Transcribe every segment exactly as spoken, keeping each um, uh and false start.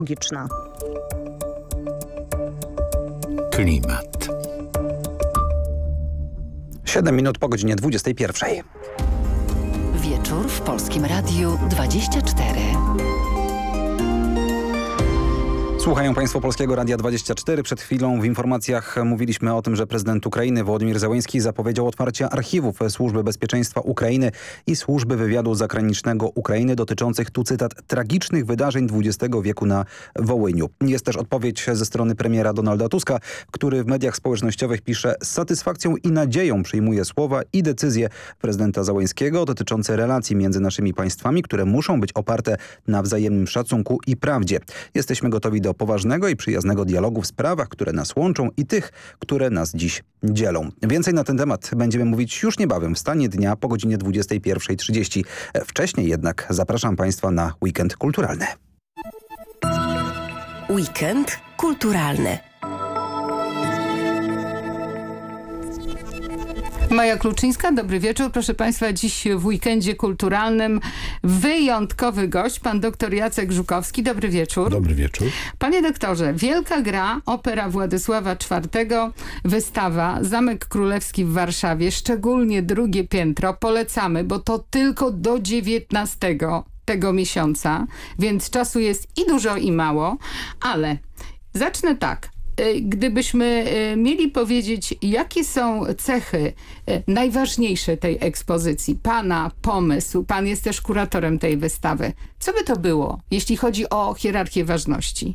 Logiczna. Klimat. Siedem minut po godzinie dwudziestej pierwszej. Wieczór w Polskim Radiu dwadzieścia cztery. Słuchają Państwo Polskiego Radia dwadzieścia cztery. Przed chwilą w informacjach mówiliśmy o tym, że prezydent Ukrainy Wołodymyr Zełenski zapowiedział otwarcie archiwów Służby Bezpieczeństwa Ukrainy i Służby Wywiadu Zagranicznego Ukrainy dotyczących, tu cytat, tragicznych wydarzeń dwudziestego wieku na Wołyniu. Jest też odpowiedź ze strony premiera Donalda Tuska, który w mediach społecznościowych pisze: z satysfakcją i nadzieją przyjmuje słowa i decyzje prezydenta Zełenskiego dotyczące relacji między naszymi państwami, które muszą być oparte na wzajemnym szacunku i prawdzie. Jesteśmy gotowi do poważnego i przyjaznego dialogu w sprawach, które nas łączą i tych, które nas dziś dzielą. Więcej na ten temat będziemy mówić już niebawem w Stanie Dnia po godzinie dwudziestej pierwszej trzydzieści. Wcześniej jednak zapraszam Państwa na weekend kulturalny. Weekend kulturalny. Maja Kluczyńska, dobry wieczór. Proszę Państwa, dziś w weekendzie kulturalnym wyjątkowy gość, pan doktor Jacek Żukowski. Dobry wieczór. Dobry wieczór. Panie doktorze, Wielka Gra, opera Władysława czwartego, wystawa Zamek Królewski w Warszawie, szczególnie drugie piętro. Polecamy, bo to tylko do dziewiętnastego tego miesiąca, więc czasu jest i dużo, i mało, ale zacznę tak. Gdybyśmy mieli powiedzieć, jakie są cechy najważniejsze tej ekspozycji, pana pomysł, pan jest też kuratorem tej wystawy, co by to było, jeśli chodzi o hierarchię ważności?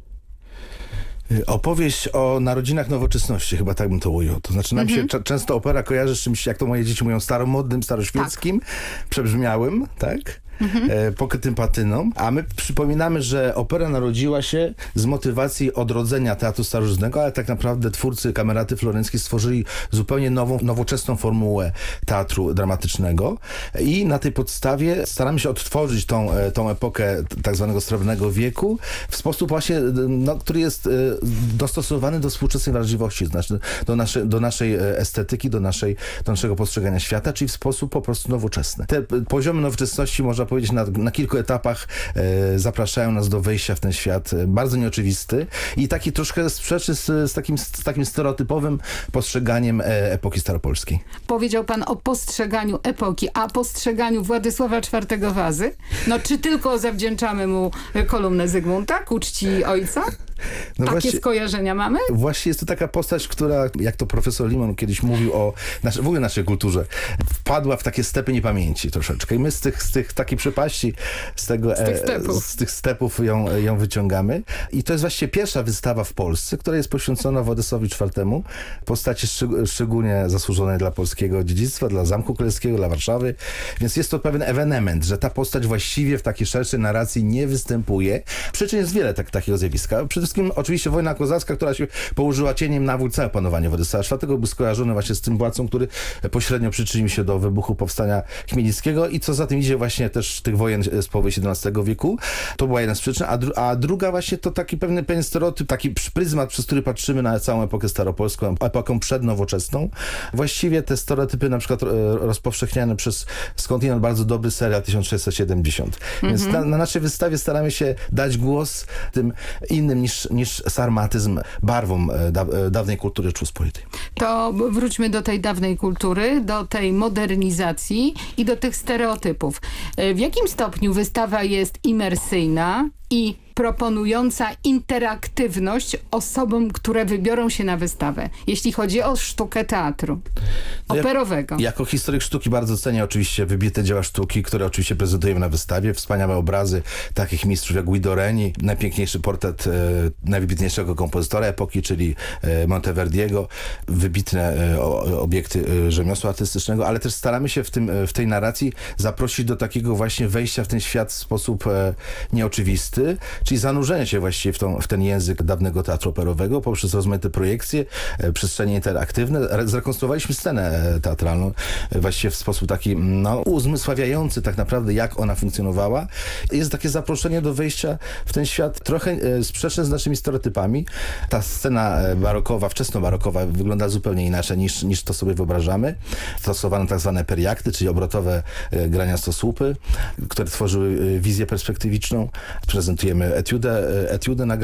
Opowieść o narodzinach nowoczesności, chyba tak bym to ujął. To znaczy nam mhm. się często opera kojarzy z czymś, jak to moje dzieci mówią, staromodnym, staroświeckim, tak. przebrzmiałym, tak? Mhm. E, pokrytym patyną, a my przypominamy, że opera narodziła się z motywacji odrodzenia teatru starożytnego, ale tak naprawdę twórcy Kameraty Florenckiej stworzyli zupełnie nową, nowoczesną formułę teatru dramatycznego i na tej podstawie staramy się odtworzyć tą, tą epokę tak zwanego srebrnego wieku w sposób właśnie, no, który jest dostosowany do współczesnej wrażliwości, znaczy do, nasze, do naszej estetyki, do, naszej, do naszego postrzegania świata, czyli w sposób po prostu nowoczesny. Te poziomy nowoczesności można powiedzieć na, na kilku etapach e, zapraszają nas do wejścia w ten świat e, bardzo nieoczywisty i taki troszkę sprzeczny z, z, takim, z takim stereotypowym postrzeganiem e, epoki staropolskiej. Powiedział pan o postrzeganiu epoki, a postrzeganiu Władysława czwartego Wazy? No czy tylko zawdzięczamy mu kolumnę Zygmunta ku czci ojca? No Takie właśnie, skojarzenia mamy? Właśnie jest to taka postać, która, jak to profesor Limon kiedyś mówił o nasz, w ogóle naszej kulturze, wpadła w takie stepy niepamięci troszeczkę. I my z tych, z tych takiej przepaści, z, tego, z, tych, stepów. E, z tych stepów ją, ją wyciągamy. I to jest właściwie pierwsza wystawa w Polsce, która jest poświęcona Władysławowi czwartemu, postaci szczeg- szczególnie zasłużonej dla polskiego dziedzictwa, dla Zamku Królewskiego, dla Warszawy. Więc jest to pewien ewenement, że ta postać właściwie w takiej szerszej narracji nie występuje. Przyczyn jest wiele tak, takiego zjawiska. Przede wszystkim oczywiście wojna kozacka, która się położyła cieniem na całe panowanie Władysława czwartego, był skojarzony właśnie z tym władcą, który pośrednio przyczynił się do wybuchu powstania Chmielnickiego i co za tym idzie właśnie też tych wojen z połowy siedemnastego wieku. To była jedna z przyczyn, a, dru- a druga właśnie to taki pewny, pewien stereotyp, taki pryzmat, przez który patrzymy na całą epokę staropolską, epokę przednowoczesną. Właściwie te stereotypy na przykład rozpowszechniane przez skądinąd bardzo dobry serial tysiąc sześćset siedemdziesiąt. Mm-hmm. Więc na, na naszej wystawie staramy się dać głos tym innym niż, niż sarmatyzm barwom da, dawnej kultury Rzeczypospolitej. To wróćmy do tej dawnej kultury, do tej modernizacji i do tych stereotypów. W jakim stopniu wystawa jest imersyjna i proponująca interaktywność osobom, które wybiorą się na wystawę, jeśli chodzi o sztukę teatru operowego? Jak, jako historyk sztuki bardzo cenię oczywiście wybite dzieła sztuki, które oczywiście prezentujemy na wystawie. Wspaniałe obrazy takich mistrzów jak Guido Reni, najpiękniejszy portret e, najwybitniejszego kompozytora epoki, czyli e, Monteverdiego, wybitne e, o, obiekty e, rzemiosła artystycznego, ale też staramy się w, tym, w tej narracji zaprosić do takiego właśnie wejścia w ten świat w sposób e, nieoczywisty, czyli zanurzenie się właściwie w, tą, w ten język dawnego teatru operowego poprzez rozmaite projekcje, e, przestrzenie interaktywne. Re, zrekonstruowaliśmy scenę teatralną e, właściwie w sposób taki no, uzmysławiający tak naprawdę, jak ona funkcjonowała. Jest takie zaproszenie do wejścia w ten świat trochę e, sprzeczne z naszymi stereotypami. Ta scena barokowa, wczesnobarokowa wygląda zupełnie inaczej niż, niż to sobie wyobrażamy. Stosowano tak zwane periakty, czyli obrotowe e, grania stosłupy, które tworzyły e, wizję perspektywiczną. Prezentujemy etiudę, etiudę na